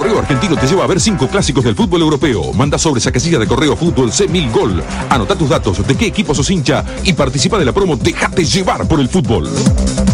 Correo Argentino te lleva a ver 5 clásicos del fútbol europeo. Manda sobres a casilla de correo fútbol C1000 Gol. Anota tus datos, de qué equipo sos hincha y participa de la promo Déjate llevar por el fútbol.